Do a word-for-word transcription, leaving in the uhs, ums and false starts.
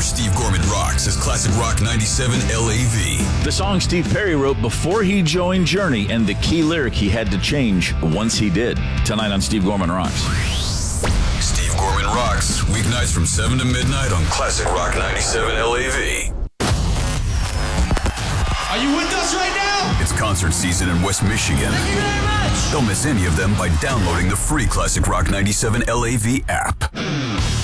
Steve Gorman Rocks is Classic Rock ninety-seven L A V. The song Steve Perry wrote before he joined Journey, and the key lyric he had to change once he did. Tonight on Steve Gorman Rocks. Steve Gorman Rocks, weeknights from seven to midnight on Classic Rock ninety-seven L A V. Are you with us right now? It's concert season in West Michigan. Thank you very much. Don't miss any of them by downloading the free Classic Rock ninety-seven L A V app.